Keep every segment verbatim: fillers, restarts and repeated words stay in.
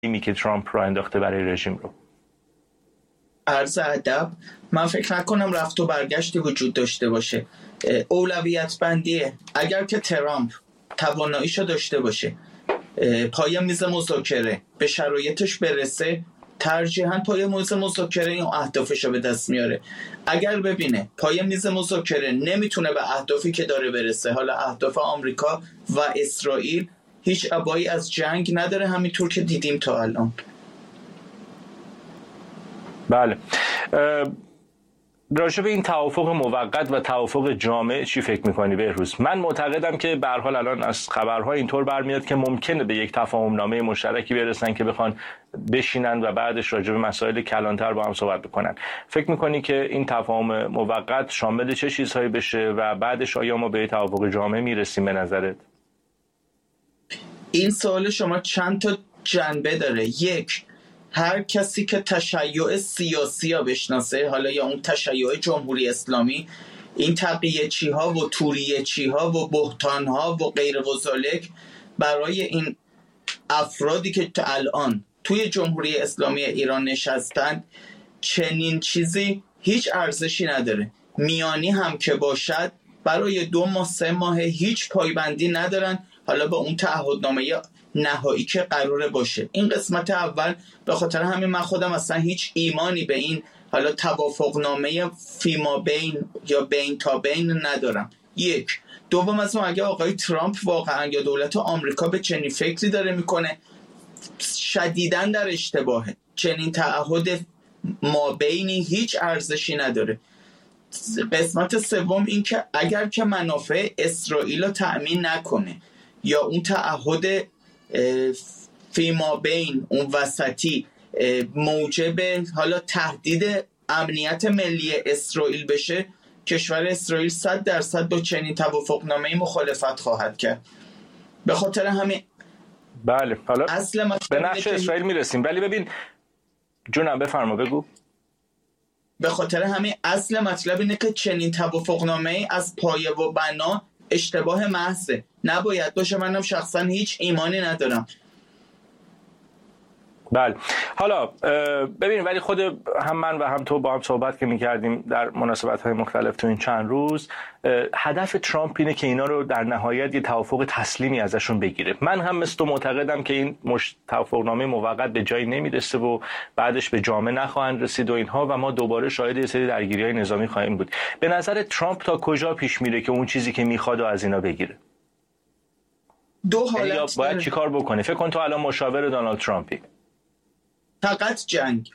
تیمی که ترامپ را انداخته برای رژیم رو؟ عرض ادب، من فکر نکنم رفت و برگشتی وجود داشته باشه. اولویت بندیه. اگر که ترامپ تواناییشو داشته باشه پای میز مذاکره به شرایطش برسه، ترجیحاً پای میز مذاکره این اهدافشو به دست میاره. اگر ببینه پای میز مذاکره نمیتونه به اهدافی که داره برسه، حالا اهداف آمریکا و اسرائیل، هیچ ابایی از جنگ نداره، همینطور که دیدیم تا الان. بله. راجع به این توافق موقت و توافق جامع چی فکر میکنی بهروز؟ من معتقدم که به هر حال الان از خبرها اینطور برمیاد که ممکنه به یک تفاهم نامه مشترکی برسن که بخوان بشینن و بعدش راجع به مسائل کلانتر با هم صحبت بکنن. فکر میکنی که این تفاهم موقت شامل چه چیزهایی بشه و بعدش آیا ما به توافق جامع میرسیم به نظرت؟ این سوال شما چند تا جنبه داره. یک، هر کسی که تشیع سیاسی ها بشناسه، حالا یا اون تشیع جمهوری اسلامی، این تقیه چی ها و توریه چی ها و بهتان ها و غیر و ذالک، برای این افرادی که تا الان توی جمهوری اسلامی ایران نشستن چنین چیزی هیچ ارزشی نداره. میانی هم که باشد برای دو ماه سه ماه هیچ پایبندی ندارن، حالا با اون تعهدنامه نهایی که قراره باشه. این قسمت اول. به خاطر همین من خودم اصلا هیچ ایمانی به این حالا توافقنامه فیما بین یا بین تا بین ندارم. یک. دوم، از اون اگه آقای ترامپ واقعا یا دولت آمریکا به چنین فکری داره میکنه، شدیداً در اشتباهه. چنین تعهد ما بینی هیچ ارزشی نداره. قسمت سوم این که اگر که منافع اسرائیل رو تأمین نکنه یا اون تعهد فیما بین اون وسطی موجب حالا تهدید امنیت ملی اسرائیل بشه، کشور اسرائیل صد درصد با چنین توافقنامه‌ای مخالفت خواهد کرد. به خاطر همین بله، حالا اصل به نقش اسرائیل میرسیم، ولی ببین جونم بفرما بگو. به خاطر همین اصل مطلب اینه که چنین توافقنامه‌ای از پایه و بنا اشتباه محضه، نباید باشه. منم شخصا هیچ ایمانی ندارم. بله، حالا ببین، ولی خود هم من و هم تو با هم صحبت که می‌کردیم در مناسبت‌های مختلف تو این چند روز، هدف ترامپ اینه که اینا رو در نهایت یه توافق تسلیمی ازشون بگیره. من هم مثل تو معتقدم که این توافقنامه موقت به جایی نمیرسه و بعدش به جامعه نخواهند رسید و اینها، و ما دوباره شاهد یه سری درگیری‌های نظامی خواهیم بود. به نظر ترامپ تا کجا پیش میره که اون چیزی که میخواد و از اینا بگیره؟ دو حالت باید چیکار بکنه؟ فکر کن تو الان مشاور دونالد ترامپی. فقط جنگ.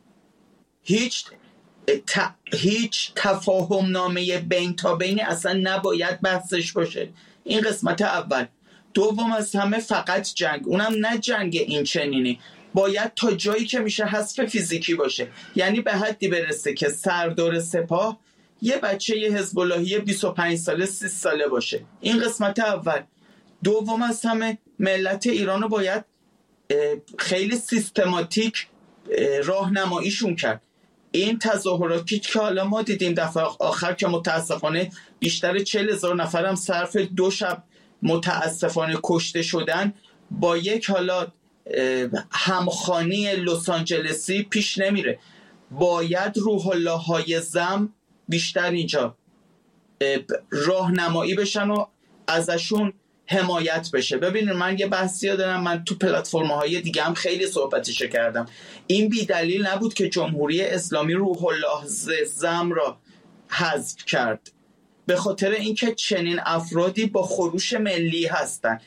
هیچ ت... هیچ تفاهم نامه بین تا بین اصلا نباید بحثش باشه. این قسمت اول. دوم از همه فقط جنگ، اونم نه جنگ این چنینی، باید تا جایی که میشه حذف فیزیکی باشه. یعنی به حدی برسه که سردار سپاه یه بچه یه حزب اللهی بیست و پنج ساله سی ساله باشه. این قسمت اول. دوم از همه ملت ایرانو باید خیلی سیستماتیک راهنماییشون کرد. این تظاهراتی که حالا ما دیدیم دفعه آخر که متاسفانه بیشتر چهل هزار نفر هم صرف دو شب متاسفانه کشته شدن، با یک حالا همخوانی لس آنجلسی پیش نمیره. باید روح الله های زم بیشتر اینجا راهنمایی بشن و ازشون حمایت بشه. ببینید من یه بحثی دارم، من تو پلتفرم‌های دیگه هم خیلی صحبتش کردم. این بی دلیل نبود که جمهوری اسلامی روح الله زم را حذف کرد، به خاطر اینکه چنین افرادی با خروش ملی هستن،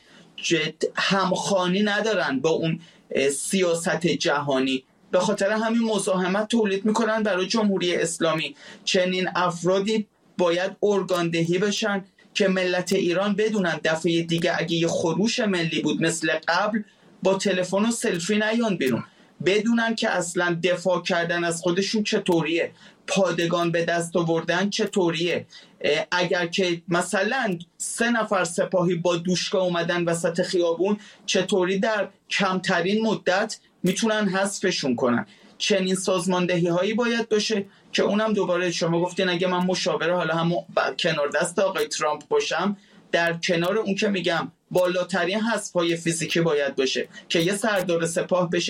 همخوانی ندارن با اون سیاست جهانی، به خاطر همین مزاحمت تولید میکنن برای جمهوری اسلامی. چنین افرادی باید ارگاندهی بشن که ملت ایران بدونن دفعه دیگه اگه یه خروش ملی بود مثل قبل با تلفن و سلفی نیان بیرون، بدونن که اصلا دفاع کردن از خودشون چطوریه، پادگان به دست آوردن چطوریه. اگر که مثلا سه نفر سپاهی با دوشکا اومدن وسط خیابون، چطوری در کمترین مدت میتونن حذفشون کنن. چنین سازماندهی هایی باید باشه که اونم دوباره شما گفتین اگه من مشاور حالا هم کنار دست آقای ترامپ باشم، در کنار اون که میگم بالاترین حذف‌های فیزیکی باید بشه که یه سردار سپاه بشه